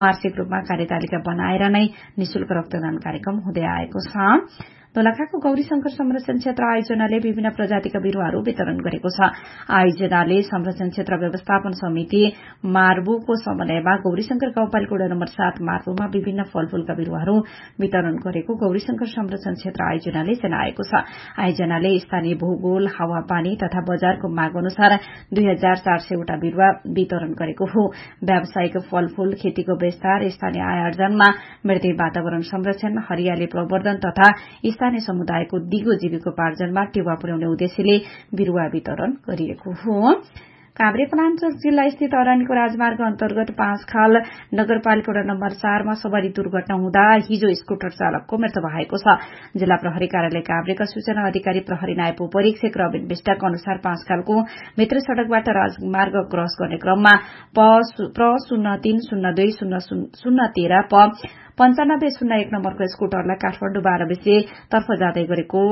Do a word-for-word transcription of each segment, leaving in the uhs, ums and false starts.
वार्षिक रूपमा कार्यतालिका बनाएर नै निशुल्क रक्तदान कार्यक्रम हुँदै आएको छ। दोलखाको गौरीशंकर संरक्षण क्षेत्र आयोजनाले विभिन्न प्रजातिका बिरूवाहरू वितरण गरेको छ। आयोजनाले संरक्षण क्षेत्र व्यवस्थापन समिति मार्बुको समन्वयमा गौरीशंकर गाउँपालिका वडा नम्बर सात मार्बुमा विभिन्न फलफूलका बिरूवाहरू वितरण गरेको गौरीशंकर संरक्षण क्षेत्र आयोजनाले जनाएको छ। आयोजनाले स्थानीय भूगोल, हावापानी तथा बजारको माग अनुसार दुई हजार चार सयवटा बिरूवा वितरण गरेको हो। व्यावसायिक फलफूल खेतीको विस्तार, स्थानीय आय आर्जनमा वृद्धि, वातावरण संरक्षण, हरियाली प्रवर्धन तथा स्थानीय समुदायको दिगो जीविकोपार्जनमा टेवा पुर्याउने उद्देश्यले बिरूवा वितरण गरिएको हो। काभ्रेपलाञ्चोक जिल्ला स्थित अरण्यको राजमार्ग अन्तर्गत पाँचखाल नगरपालिका वडा नम्बर चारमा सवारी दुर्घटना हुँदा हिजो स्कुटर चालकको मृत्यु भएको छ। जिल्ला प्रहरी कार्यालय काभ्रेका सूचना अधिकारी प्रहरी नायब उपरीक्षक रविन विष्टका अनुसार पाँचखालको भित्री सड़कबाट राजमार्ग क्रस गर्ने क्रममा प्र शून्य तीन शून्य दुई शून्य शून्य तेह्र प पञ्चानब्बे शून्य एक नम्बरको स्कुटरलाई काठमाडौँ बाह्र बजे तर्फ जाँदै गरेको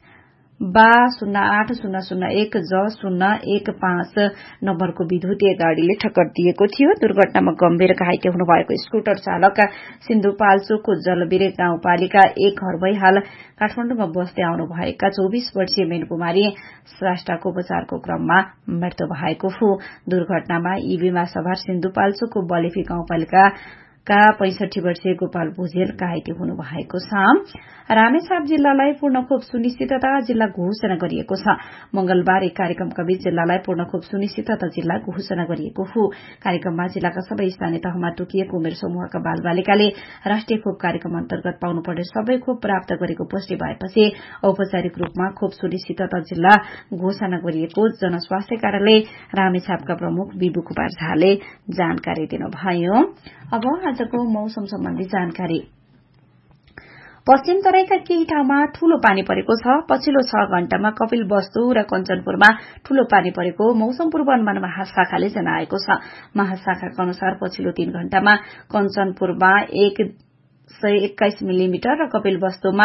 बा शून्य आठ शून्य शून्य एक ज शून्य एक पाँच नम्बरको विद्युतीय गाड़ीले ठक्कर दिएको थियो। दुर्घटनामा गम्भीर घाइते हुनुभएको स्कुटर चालक सिन्धुपाल्चोकको जलबिरे गाउँपालिका एक घर भई हाल काठमाडौँमा बस्दै आउनुभएका चौबिस वर्षीय मेनकुमारी श्रेष्ठको उपचारको क्रममा मृत्यु भएको हो। दुर्घटनामा ईवीमा सवार सिन्धुपाल्चोकको बलेफी गाउँपालिका का पैंसठी वर्षीय गोपाल भुजेल घाइते हुनुभएको छ। रामेछाप जिल्लालाई पूर्ण खोप सुनिश्चितता जिल्ला घोषणा गरिएको छ। मंगलबार एक कार्यक्रमका बीच जिल्लालाई पूर्ण खोप सुनिश्चितता जिल्ला घोषणा गरिएको हो। कार्यक्रममा जिल्लाका सबै स्थानीय तहमा तोकिएको उमेर समूहका बालबालिकाले राष्ट्रिय खोप कार्यक्रम अन्तर्गत पाउनुपर्ने सबै खोप प्राप्त गरेको पुष्टि भएपछि औपचारिक रूपमा खोप सुनिश्चितता जिल्ला घोषणा गरिएको जनस्वास्थ्य कार्यालय रामेछापका प्रमुख विभु कुमार झाले जानकारी दिनुभयो। अब आजको मौसम सम्बन्धी जानकारी। पश्चिम तराईका केही ठाउँमा ठूलो पानी परेको छ। पछिल्लो छ घण्टामा कपिलवस्तु र कञ्चनपुरमा ठूलो पानी परेको मौसम पूर्वानुमान महाशाखाले जनाएको छ। महाशाखाका अनुसार पछिल्लो तीन घण्टामा कञ्चनपुरमा एक सय एक्काइस मिलिमिटर र कपिलवस्तुमा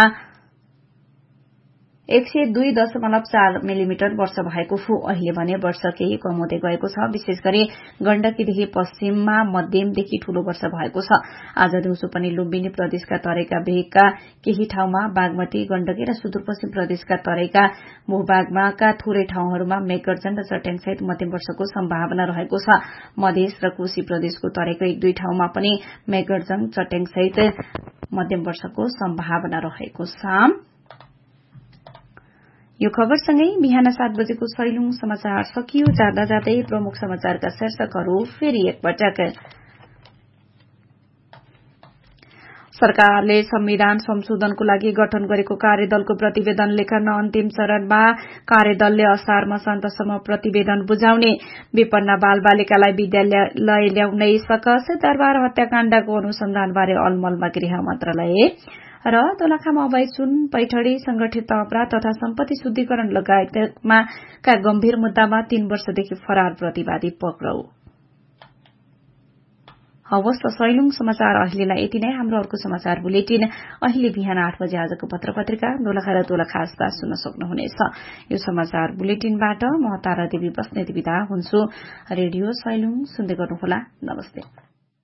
एक सय दुई दशमलव चार मिलिमिटर वर्षा भएको हो। अहिले भने वर्षा केही कम हुँदै गएको छ। विशेष गरी गण्डकीदेखि पश्चिममा मध्यमदेखि ठूलो वर्षा भएको छ। आज दिउँसो पनि लुम्बिनी प्रदेशका तराईका भेगका केही ठाउँमा, बागमती, गण्डकी र सुदूरपश्चिम प्रदेशका तराईका भूभागमाका थोरै ठाउँहरूमा मेघगर्जन र चट्याङसहित मध्यम वर्षाको सम्भावना रहेको छ। मधेस र कोशी प्रदेशको तराईको एक दुई ठाउँमा पनि मेघगर्जन, चट्याङसहित मध्यम वर्षाको सम्भावना रहेको छ। यो खबरसँगै बिहान सात बजेको सैलुङ समाचार सकियो। जाँदा जाँदै प्रमुख समाचारका शीर्षकहरू फेरि एकपटक। सरकारले संविधान संशोधनको लागि गठन गरेको कार्यदलको प्रतिवेदन लेखन अन्तिम चरणमा। कार्यदलले असार मसान्तसम्म प्रतिवेदन बुझाउने। विपन्न बालबालिकालाई विद्यालय ल्याउनै सकस। दरबार हत्याकाण्डको अनुसन्धानबारे अलमलमा गृह मन्त्रालय। र दोलखामा अवैध सुन, पैठडी, संगठित अपराध तथा सम्पत्ति शुद्धिकरण लगायतमा का गम्भीर मुद्दामा तीन वर्षदेखि फरार प्रतिवादी पक्राउ। हवस् त सैलुङ समाचार अहिलेलाई यति नै। हाम्रो अर्को समाचार बुलेटिन अहिले बिहान आठ बजे आजको पत्र पत्रिका दोलखा र दोलखा आसपास सुन्न सक्नुहुनेछ। यो समाचार बुलेटिनबाट म तारा देवी बस्नेत बिदा हुन्छु। रेडियो सैलुङ सुन्दै गर्नुहोला। नमस्ते।